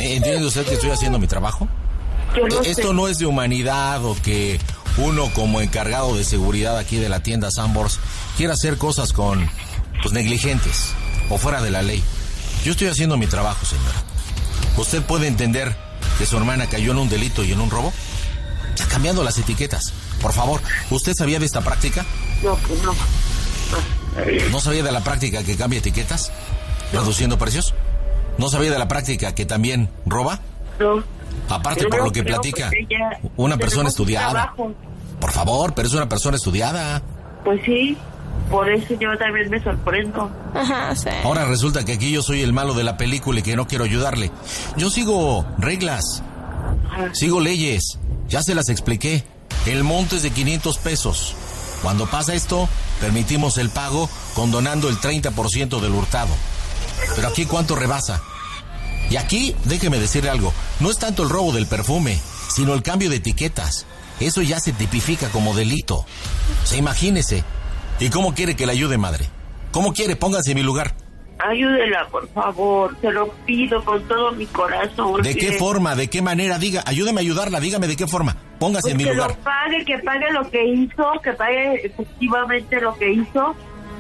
¿Entiende usted que estoy haciendo mi trabajo? Yo no sé. Esto no es de humanidad o que uno como encargado de seguridad aquí de la tienda Sanborns quiera hacer cosas pues negligentes o fuera de la ley. Yo estoy haciendo mi trabajo, señora. ¿Usted puede entender que su hermana cayó en un delito y en un robo? Está cambiando las etiquetas. Por favor, ¿usted sabía de esta práctica? No, pues no. ¿No sabía de la práctica que cambia etiquetas? ¿Reduciendo precios? ¿No sabía de la práctica que también roba? No. Aparte, por lo que platica, una persona estudiada. Por favor, pero es una persona estudiada. Pues sí, por eso yo también me sorprendo. Ajá, sí. Ahora resulta que aquí yo soy el malo de la película y que no quiero ayudarle. Yo sigo reglas, sigo leyes, ya se las expliqué. El monto es de 500 pesos. Cuando pasa esto, permitimos el pago condonando el 30% del hurtado. Pero aquí, ¿cuánto rebasa? Y aquí, déjeme decirle algo, no es tanto el robo del perfume, sino el cambio de etiquetas. Eso ya se tipifica como delito. O sea, imagínese. ¿Y cómo quiere que le ayude, madre? ¿Cómo quiere? Póngase en mi lugar. Ayúdela, por favor, te lo pido con todo mi corazón. ¿De qué forma? ¿De qué manera? Diga, ayúdeme a ayudarla, dígame de qué forma. Póngase en mi lugar. Que pague lo que hizo, que pague efectivamente lo que hizo.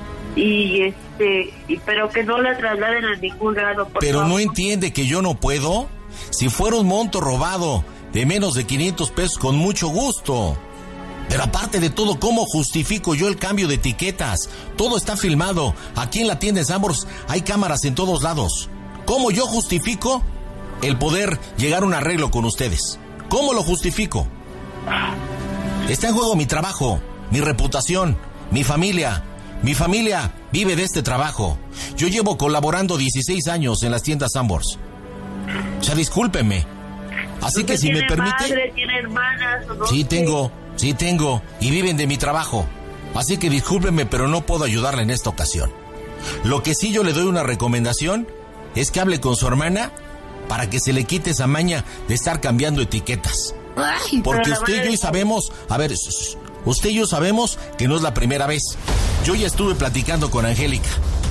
Pero que no la trasladen a ningún lado, por Pero favor. no entiende que yo no puedo. Si fuera un monto robado de menos de 500 pesos, con mucho gusto. Pero aparte de todo, ¿cómo justifico yo el cambio de etiquetas? Todo está filmado. Aquí en la tienda de Sanborns hay cámaras en todos lados. ¿Cómo yo justifico el poder llegar a un arreglo con ustedes? ¿Cómo lo justifico? Está en juego mi trabajo, mi reputación, mi familia. Mi familia vive de este trabajo. Yo llevo colaborando 16 años en las tiendas Sanborns. O sea, discúlpenme. Así que si me permite... Madre, ¿tiene hermanas o no? Sí tengo. Y viven de mi trabajo. Así que discúlpenme, pero no puedo ayudarle en esta ocasión. Lo que sí yo le doy una recomendación es que hable con su hermana para que se le quite esa maña de estar cambiando etiquetas. Porque usted y yo sabemos... A ver, usted y yo sabemos que no es la primera vez. Yo ya estuve platicando con Angélica.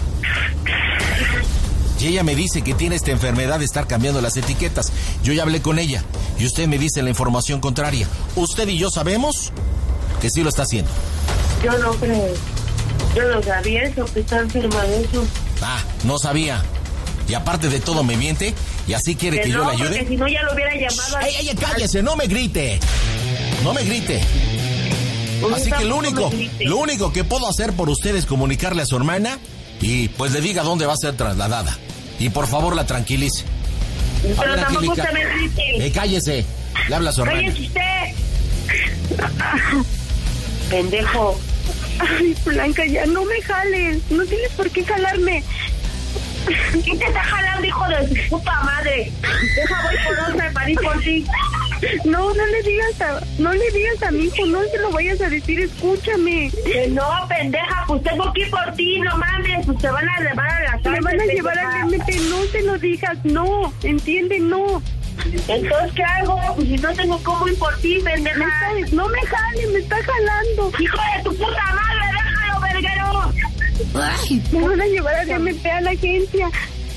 Y ella me dice que tiene esta enfermedad de estar cambiando las etiquetas. Yo ya hablé con ella y usted me dice la información contraria. Usted y yo sabemos que sí lo está haciendo. Yo no creo. Yo no sabía eso, que está enferma de eso. Ah, no sabía. Y aparte de todo me miente y así quiere que yo le ayude. Porque si no ya lo hubiera llamado. ¡Ey, cállese! ¡No me grite! ¡No me grite! Así que lo único que puedo hacer por usted es comunicarle a su hermana y pues le diga dónde va a ser trasladada. Y por favor la tranquilice. Pero tampoco usted me grite. Cállese. Le habla a su hermana. ¡Cállese usted! Pendejo. Ay, Blanca, ya no me jales. No tienes por qué jalarme. ¿Quién te está jalando, hijo de su puta madre? Deja, voy por otra para ir por ti. No le digas a mi hijo, no se lo vayas a decir, escúchame. No, pendeja, pues tengo que ir por ti, no mames, pues te van a llevar a la casa. Me van a llevar al DMT, no se lo digas, no, entiende, no. Entonces, ¿qué hago? Pues si no tengo cómo ir por ti, pendeja. No me jale, me está jalando. ¡Hijo de tu puta madre, déjalo, verguero! Ay, me van a llevar al DMT a la agencia.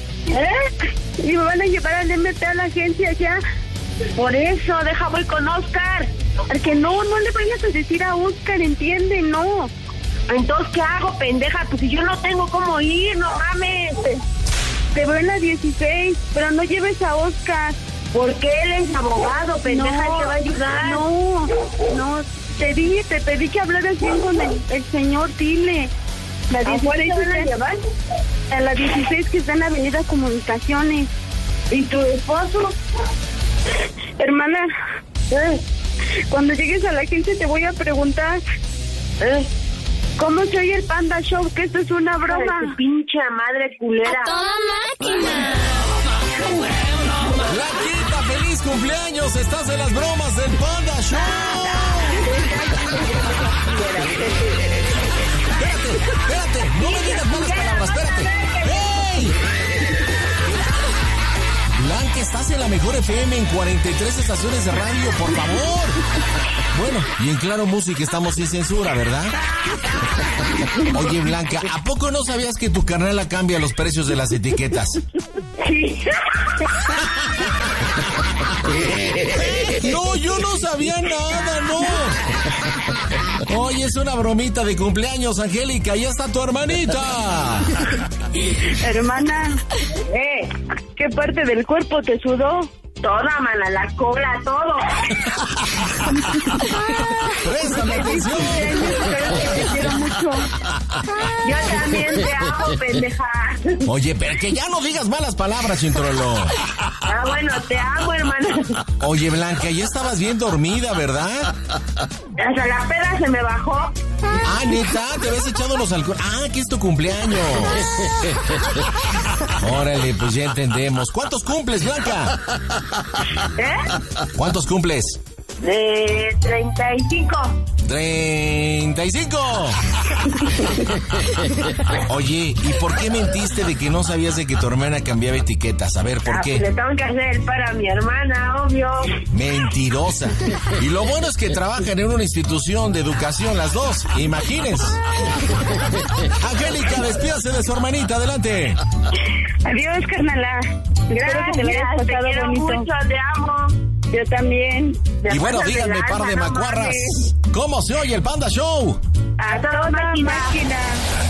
Y me van a llevar al DMT a la agencia ya. Por eso, deja, voy con Oscar. Porque no le vayas a decir a Oscar, entiende, no. Entonces, ¿qué hago, pendeja? Pues si yo no tengo cómo ir, no mames. Te veo en la 16, pero no lleves a Oscar. Porque él es abogado, pendeja, no, él te va a ayudar. No, te pedí que hablaras bien con el señor, dile. La 16 van a llevar? A la 16 que está en la Avenida Comunicaciones. ¿Y tu esposo? Hermana, cuando llegues a la agencia te voy a preguntar ¿cómo se oye el Panda Show? Que esto es una broma. Tu pinche madre culera. ¡A toda máquina! Blanquita, feliz cumpleaños, estás en las bromas del Panda Show. Espérate, no me digas malas palabras, espérate. ¡Hey! Blanca, estás en la mejor FM en 43 estaciones de radio, por favor. Bueno, y en Claro Música estamos sin censura, ¿verdad? Oye, Blanca, ¿a poco no sabías que tu carnala cambia los precios de las etiquetas? Sí. no sabía nada, no. Oye, es una bromita de cumpleaños, Angélica. Ya está tu hermanita. Hermana, ¿qué parte del cuerpo te sudó? Toda, mana, la cola, todo. Préstame atención. Te quiero mucho. Yo también te amo, pendeja. Oye, pero que ya no digas malas palabras, Chintrolo. Ah, bueno, te amo, hermana. Oye, Blanca, ya estabas bien dormida, ¿verdad? Hasta la peda se me bajó. Ah, neta, te habías echado los alcohol. Ah, que es tu cumpleaños. Órale, pues ya entendemos. ¿Cuántos cumples, Blanca? ¿Cuántos cumples? 35. 35. Oye, ¿y por qué mentiste de que no sabías de que tu hermana cambiaba etiquetas? A ver, ¿por qué? Le tengo que hacer el para mi hermana, obvio. Mentirosa. Y lo bueno es que trabajan en una institución de educación las dos. Imagínense. Angélica, despídase de su hermanita. Adelante. Adiós, carnala. Gracias, te quiero bonito. mucho, te amo. Yo también. Y bueno, díganme, par de macuarras, ¿cómo se oye el Panda Show? A toda máquina.